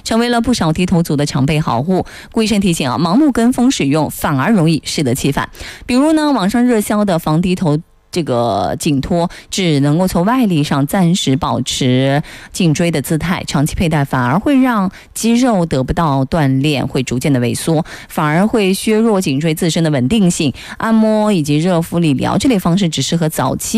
成为了不少低头族的常备好物。顾医生提醒盲目跟风使用反而容易适得其反。比如呢，网上热销的防低头这个颈托只能够从外力上暂时保持颈椎的姿态，长期佩戴反而会让肌肉得不到锻炼，会逐渐的萎缩，反而会削弱颈椎自身的稳定性。按摩以及热敷理疗这类方式只适合早期